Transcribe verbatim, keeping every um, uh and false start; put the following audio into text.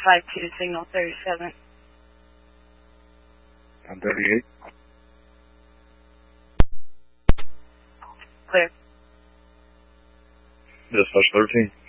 five two, signal thirty-seven. I'm thirty-eight. Clear. Dispatch thirteen.